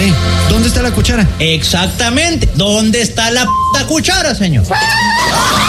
¿Dónde está la cuchara? Exactamente. ¿Dónde está la puta cuchara, señor?